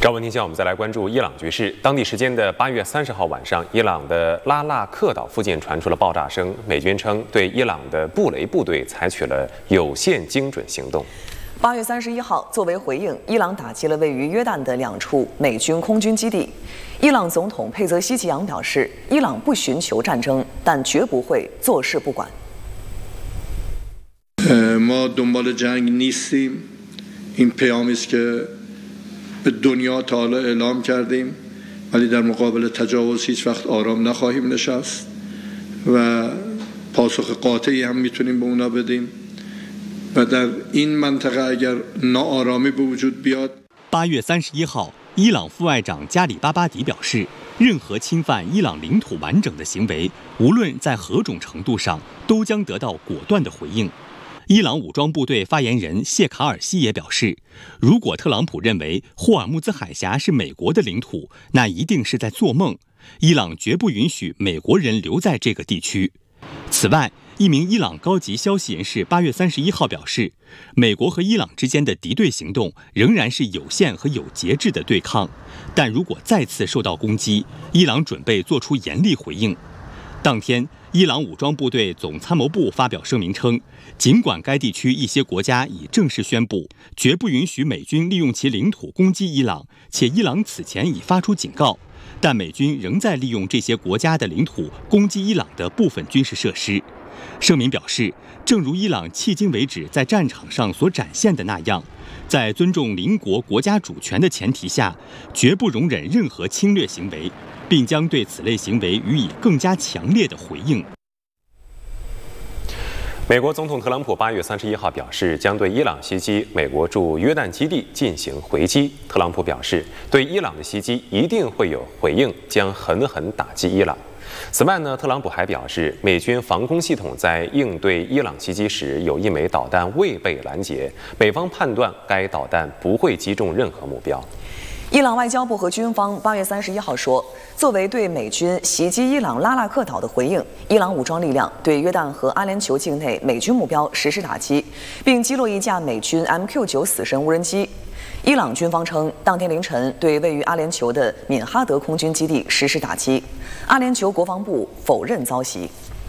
朝闻天下，我们再来关注伊朗局势。当地时间的8月30号晚上，伊朗的拉纳克岛附近传出了爆炸声。美军称对伊朗的布雷部队采取了有限精准行动。 8月31号，作为回应，伊朗打击了位于约旦的2处美军空军基地。伊朗总统佩泽希奇扬表示，伊朗不寻求战争，但绝不会坐视不管。 ما دنبال جنگ نیستیم. این پیامی است که به دنیا تا حالا اعلام کردیم ولی در مقابل تجاوز هیچ وقت آرام نخواهیم نشست و پاسخ قاطعی هم میتونیم به اونا بدیم و در این منطقه اگر ناآرامی به وجود بیاد. 8月31号，伊朗副外长加里巴巴迪表示，任何侵犯伊朗领土完整的行为，无论在何种程度上，都将得到果断的回应。伊朗武装部队发言人谢卡尔西也表示，如果特朗普认为霍尔木兹海峡是美国的领土，那一定是在做梦。伊朗绝不允许美国人留在这个地区。此外，一名伊朗高级消息人士8月31号表示，美国和伊朗之间的敌对行动仍然是有限和有节制的对抗，但如果再次受到攻击，伊朗准备做出严厉回应。当天，伊朗武装部队总参谋部发表声明称，尽管该地区一些国家已正式宣布绝不允许美军利用其领土攻击伊朗，且伊朗此前已发出警告，但美军仍在利用这些国家的领土攻击伊朗的部分军事设施。声明表示，正如伊朗迄今为止在战场上所展现的那样，在尊重邻国国家主权的前提下，绝不容忍任何侵略行为，并将对此类行为予以更加强烈的回应。 美国总统特朗普8月31号表示，将对伊朗袭击美国驻约旦基地进行回击。特朗普表示，对伊朗的袭击一定会有回应，将狠狠打击伊朗。此外呢，特朗普还表示，美军防空系统在应对伊朗袭击时有一枚导弹未被拦截，美方判断该导弹不会击中任何目标。 伊朗外交部和军方8月31号说，作为对美军袭击伊朗拉纳克岛的回应，伊朗武装力量对约旦和阿联酋境内美军目标实施打击，并击落一架美军 MQ-9死神无人机。伊朗军方称，当天凌晨对位于阿联酋的敏哈德空军基地实施打击。阿联酋国防部否认遭袭。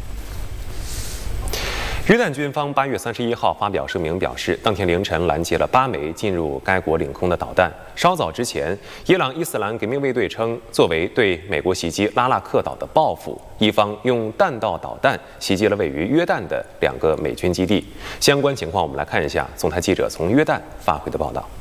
约旦军方8月31号发表声明表示，当天凌晨拦截了8枚进入该国领空的导弹。稍早之前，伊朗伊斯兰革命卫队称，作为对美国袭击拉纳克岛的报复，伊方用弹道导弹袭击了位于约旦的2个美军基地。相关情况，我们来看一下总台记者从约旦发回的报道。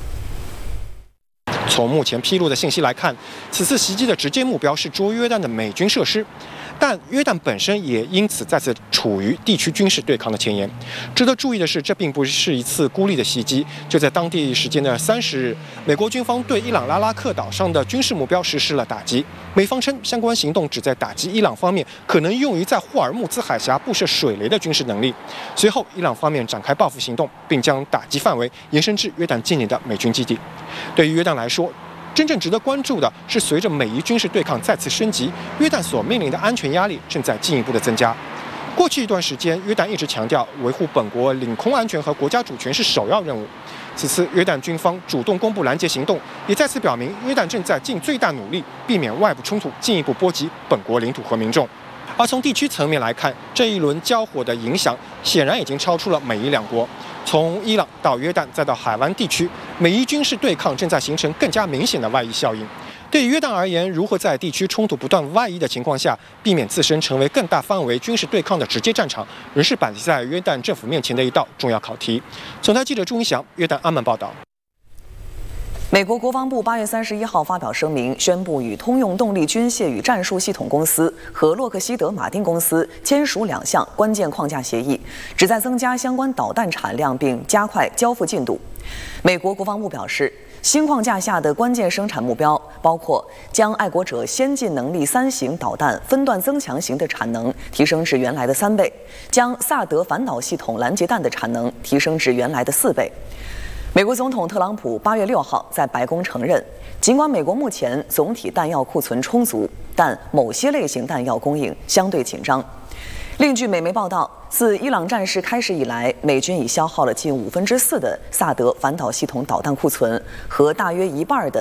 从目前披露的信息来看，此次袭击的直接目标是驻约旦的美军设施，但约旦本身也因此再次处于地区军事对抗的前沿。值得注意的是，这并不是一次孤立的袭击。就在当地时间的30日，美国军方对伊朗拉拉克岛上的军事目标实施了打击。美方称，相关行动旨在打击伊朗方面可能用于在霍尔木兹海峡布设水雷的军事能力。随后，伊朗方面展开报复行动，并将打击范围延伸至约旦境内的美军基地。对于约旦来说，真正值得关注的是，随着美伊军事对抗再次升级，约旦所面临的安全压力正在进一步的增加。过去一段时间，约旦一直强调维护本国领空安全和国家主权是首要任务。此次约旦军方主动公布拦截行动，也再次表明约旦正在尽最大努力避免外部冲突进一步波及本国领土和民众。而从地区层面来看，这一轮交火的影响显然已经超出了美伊2国。从伊朗到约旦再到海湾地区，美伊军事对抗正在形成更加明显的外溢效应。对于约旦而言，如何在地区冲突不断外溢的情况下，避免自身成为更大范围军事对抗的直接战场，仍是摆在约旦政府面前的一道重要考题。总台记者朱云祥，约旦阿曼报道。 美国国防部8月31号发表声明，宣布与通用动力军械与战术系统公司和洛克希德马丁公司签署2项关键框架协议，旨在增加相关导弹产量并加快交付进度。美国国防部表示，新框架下的关键生产目标包括将爱国者先进能力3型导弹分段增强型的产能提升至原来的3倍，将萨德反导系统拦截弹的产能提升至原来的4倍。美国总统特朗普8月6号在白宫承认，尽管美国目前总体弹药库存充足，但某些类型弹药供应相对紧张。另据美媒报道，自伊朗战事开始以来，美军已消耗了近4%的萨德反导系统导弹库存和大约1半的